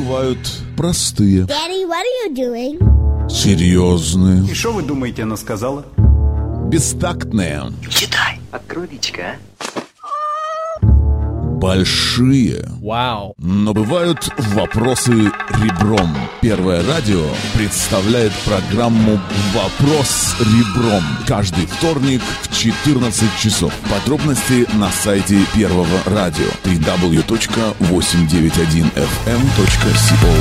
бывают простые. Daddy, what are you doing? Серьезные. И что вы думаете, она сказала? Бестактные. Читай. Открой личико, а? Большие. Вау. Но бывают вопросы ребром. Первое радио представляет программу «Вопрос ребром» каждый вторник в 14 часов. Подробности на сайте Первого радио www.891fm.co.